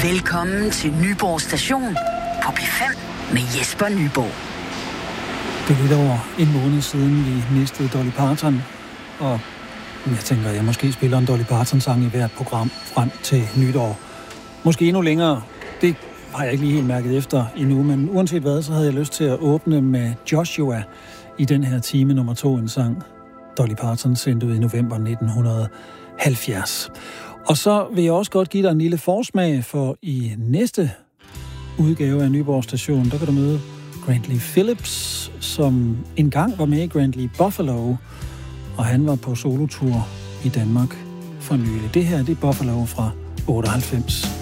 Velkommen til Nyborg Station på P5 med Jesper Nyborg. Det er lidt over en måned siden, vi mistede Dolly Parton, og jeg tænker, at jeg måske spiller en Dolly Parton-sang i hvert program frem til nytår. Måske endnu længere, det har jeg ikke lige helt mærket efter endnu, men uanset hvad, så havde jeg lyst til at åbne med Joshua i den her time nummer 2, en sang Dolly Parton sendte ud i november 1970. Og så vil jeg også godt give dig en lille forsmag, for i næste udgave af Nyborg Station, der kan du møde Grantley Phillips, som engang var med i Grantley Buffalo, og han var på solotur i Danmark for nylig. Det her, det er Buffalo fra 98.